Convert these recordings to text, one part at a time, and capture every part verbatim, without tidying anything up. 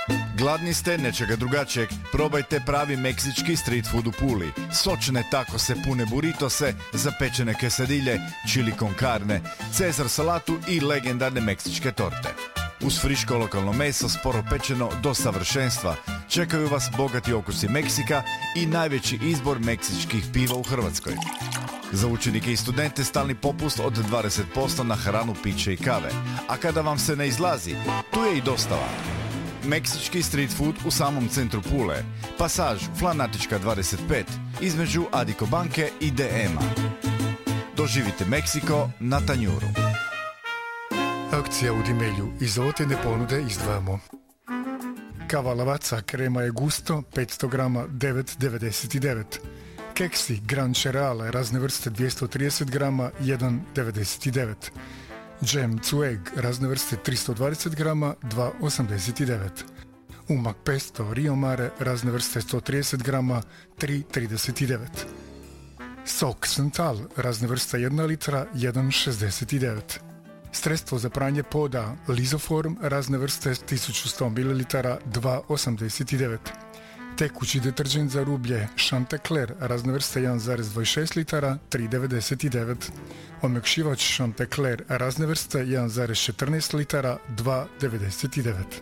Gladni ste nečega drugačijeg? Probajte pravi meksički street food u Puli. Sočne takose, pune burritose, zapečene quesadilje, chili con carne, cezar salatu i legendarne meksičke torte. Uz friško lokalno meso, sporo pečeno do savršenstva, čekaju vas bogati okusi Meksika i najveći izbor meksičkih piva u Hrvatskoj. Za učenike i studente stalni popust od dvadeset posto na hranu, piće i kave. A kada vam se ne izlazi, tu je i dostava. Meksički street food u samom centru Pule. Pasaž Flanatička dvadeset pet, između Adiko banke i D M-a. Doživite Meksiko na tanjuru. Akcija u Dimelju. Iz otene ponude izdvajamo. Kava Lavazza krema je gusto, petsto grama, devet devedeset devet. Keksi Gran Cereale razne vrste dvjesto trideset grama, jedan devedeset devet. Džem Cueg razne vrste tristo dvadeset grama, dva osamdeset devet. Umak Pesto Rio Mare razne vrste sto trideset grama, tri trideset devet. Sok Santal razne vrste jedna litra, jedan šezdeset devet. Sredstvo za pranje poda Lizoform razne vrste tisuću sto mililitara, dva osamdeset devet. Tekući deterđent za rublje Chanticleer razne vrste jedan zarez dvadeset šest litara, tri devedeset devet. Omekšivač Chanticleer razne vrste jedan zarez četrnaest litara, dva devedeset devet.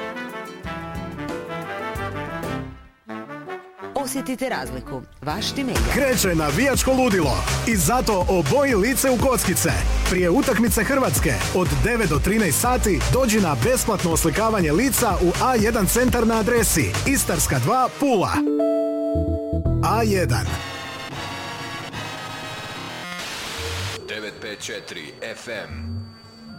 Osjetite razliku. Vaš Dimelja. Kreće navijačko ludilo i zato oboji lice u kockice. Prije utakmice Hrvatske od devet do trinaest sati dođi na besplatno oslikavanje lica u A jedan centar na adresi Istarska dva Pula. A jedan devet pet četiri F M